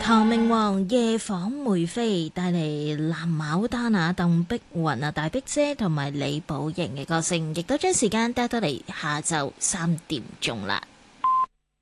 唐明皇夜訪梅妃帶嚟藍牡丹啊、鄧碧雲啊、大碧姐同埋李寶瑩嘅歌聲，亦都將時間帶到嚟下晝3點鐘啦。